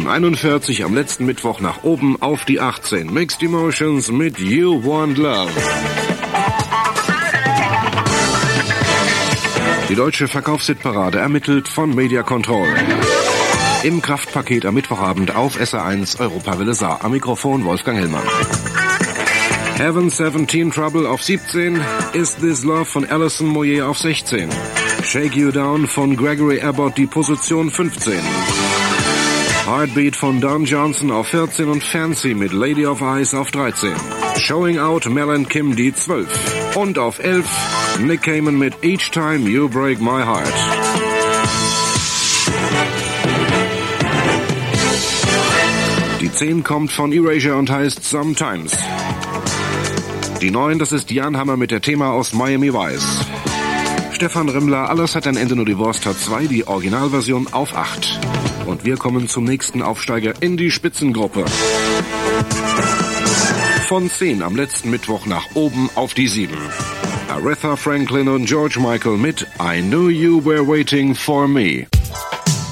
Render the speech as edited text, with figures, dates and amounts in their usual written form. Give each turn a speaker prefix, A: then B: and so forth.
A: 41 am letzten Mittwoch nach oben auf die 18. Mixed Emotions mit You Want Love. Die deutsche Verkaufshitparade ermittelt von Media Control. Im Kraftpaket am Mittwochabend auf SR1 Europawelle Saar. Am Mikrofon Wolfgang Hellmann. Heaven 17 Trouble auf 17. Is This Love von Alison Moyer auf 16. Shake You Down von Gregory Abbott die Position 15. Heartbeat von Don Johnson auf 14 und Fancy mit Lady of Ice auf 13. Showing Out Mel and Kim die 12. Und auf 11 Nick Cayman mit Each Time You Break My Heart. Die 10 kommt von Erasure und heißt Sometimes. Die 9, das ist Jan Hammer mit der Thema aus Miami Vice. Stefan Rimmler, Alles hat ein Ende, nur die Wurst hat 2, die Originalversion auf 8. Und wir kommen zum nächsten Aufsteiger in die Spitzengruppe. Von 10 am letzten Mittwoch nach oben auf die 7. Aretha Franklin und George Michael mit I Knew You Were Waiting For Me.